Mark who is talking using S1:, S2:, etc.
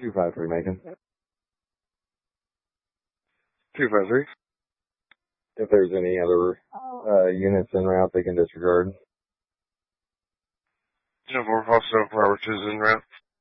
S1: 253 Macon.
S2: 253.
S1: If there's any other units en route, they can disregard.
S2: Uniform Hospital Roberts is en route.